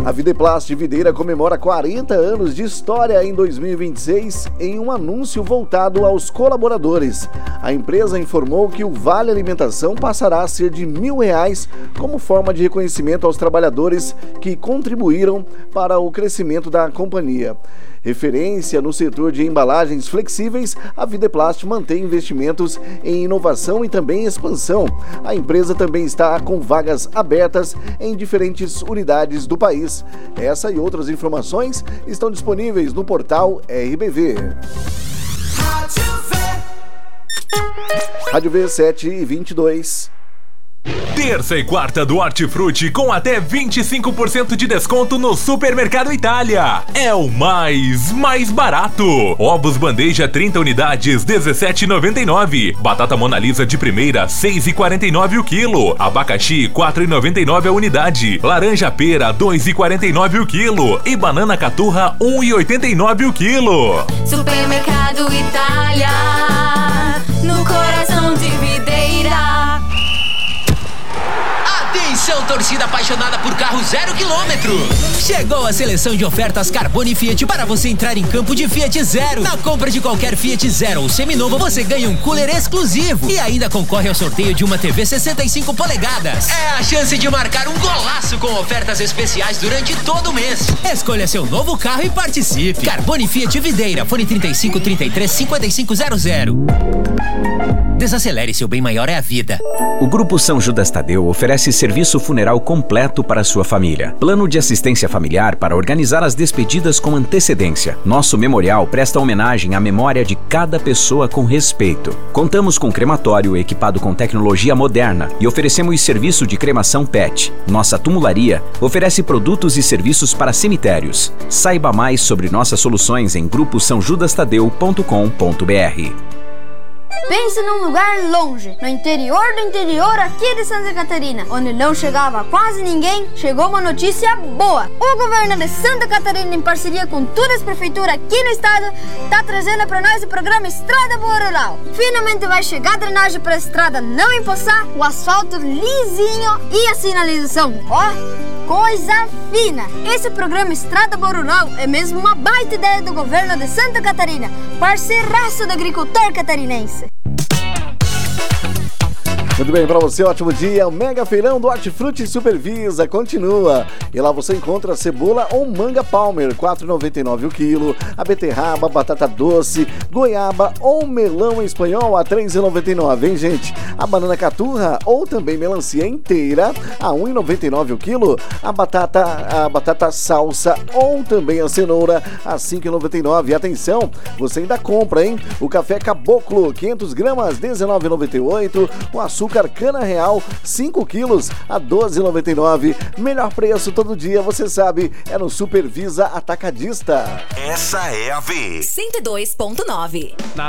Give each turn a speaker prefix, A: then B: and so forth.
A: A Videplast Videira comemora 40 anos de história em 2026 em um anúncio voltado aos colaboradores. A empresa informou que o Vale Alimentação passará a ser de R$1.000 como forma de reconhecimento aos trabalhadores que contribuíram para o crescimento da companhia. Referência no setor de embalagens flexíveis, a Videplast mantém investimentos em inovação e também expansão. A empresa também está com vagas abertas em diferentes unidades do país. Essa e outras informações estão disponíveis no portal RBV. Rádio V 7h22.
B: Terça e quarta do Hortifruti com até 25% de desconto no Supermercado Itália. É o mais barato. Ovos bandeja 30 unidades, R$17,99. Batata Mona Lisa de primeira, R$6,49 o quilo. Abacaxi, R$4,99 a unidade. Laranja pera, R$2,49 o quilo. E banana caturra, R$1,89 o quilo.
C: Supermercado Itália, no coração de Videira.
D: Atenção, torcida apaixonada por carro 0 km. Chegou a seleção de ofertas Carbone Fiat para você entrar em campo de Fiat Zero. Na compra de qualquer Fiat Zero ou seminovo, você ganha um cooler exclusivo e ainda concorre ao sorteio de uma TV 65 polegadas. É a chance de marcar um golaço com ofertas especiais durante todo o mês. Escolha seu novo carro e participe. Carbone Fiat Videira, fone 35 33 5500. Desacelere, seu bem maior é a vida.
E: O Grupo São Judas Tadeu oferece serviço funeral completo para sua família. Plano de assistência familiar para organizar as despedidas com antecedência. Nosso memorial presta homenagem à memória de cada pessoa com respeito. Contamos com crematório equipado com tecnologia moderna e oferecemos serviço de cremação PET. Nossa tumularia oferece produtos e serviços para cemitérios. Saiba mais sobre nossas soluções em gruposãojudastadeu.com.br.
F: Pense num lugar longe, no interior do interior aqui de Santa Catarina, onde não chegava quase ninguém. Chegou uma notícia boa. O governo de Santa Catarina, em parceria com todas as prefeituras aqui no estado, está trazendo para nós o programa Estrada Boa Rural. Finalmente vai chegar a drenagem para a estrada não empoçar, o asfalto lisinho e a sinalização, ó, coisa fina. Esse programa Estrada Boa Rural é mesmo uma baita ideia do governo de Santa Catarina, parceiraço do agricultor catarinense.
A: Muito bem, para você, ótimo dia. O Mega Feirão do Hortifruti Supervisa continua. E lá você encontra cebola ou manga Palmer, R$4,99 o quilo. A beterraba, batata doce, goiaba ou melão espanhol a R$3,99, hein, gente? A banana caturra ou também melancia inteira a R$1,99 o quilo. A batata salsa ou também a cenoura a R$5,99. E atenção, você ainda compra, hein? O café caboclo, 500 gramas, R$19,98. O açúcar cana real, 5 quilos a R$12,99. Melhor preço todo dia, você sabe, é no Supervisa Atacadista.
G: Essa é a V
C: 102.9.